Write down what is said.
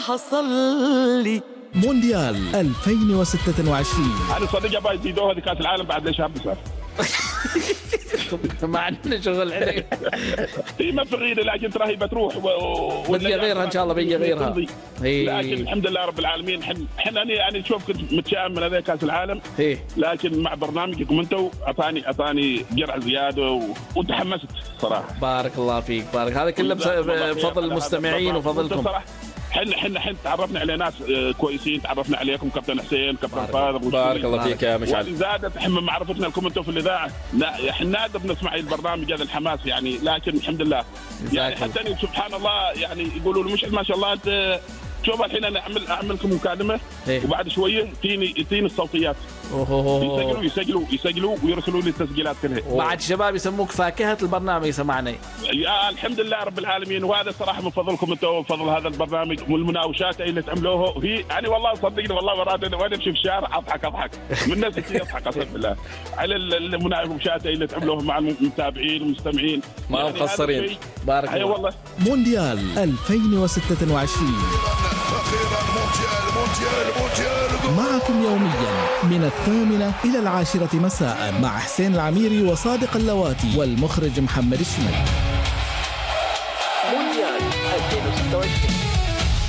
حصل لي مونديال 2026. انا صدق ابغى يزيدوها كاس العالم بعد ليش بس ما عندنا شغل عليك. هي ما في غيرها، لكن ترى هي بتروح بقي غيرها ان شاء الله، بقي غيرها. لكن الحمد لله رب العالمين. احنا انا شوف كنت متشائم من هذا كاس العالم، لكن مع برنامجكم انتم اعطاني جرعه زياده وتحمست صراحه. بارك الله فيك، بارك. هذا كله بفضل المستمعين وفضلكم. حنا تعرفنا على ناس كويسين، تعرفنا عليكم كابتن حسين، كابتن فاضل. بارك الله فيك يا مشعل. زادت احنا معرفتنا لكم انتم في الاذاعه. لا احنا نادر بنسمع البرنامج هذا الحماس يعني، لكن الحمد لله يعني حتى سبحان الله يعني يقولوا له مشعل ما شاء الله انت شوف الحين انا اعمل لكم مكالمه وبعد شويه تجيني الصوتيات. يسجلوا ويرسلوا لي التسجيلات كلها. بعد شباب يسموك فاكهه البرنامج سمعني. الحمد لله رب العالمين، وهذا صراحه من فضلكم انتم وفضل هذا البرنامج والمناوشات اللي تعملوها. وهي يعني والله صدقني والله وانا امشي في الشارع اضحك من الناس يضحك قسم بالله على المناوشات اللي تعملوها مع المتابعين والمستمعين. ما هم مقصرين. بارك الله. والله. مونديال 2026 معكم يوميا من 8 إلى 10 مساء مع حسين العميري وصادق اللواتي والمخرج محمد الشمال. مونديال 2026.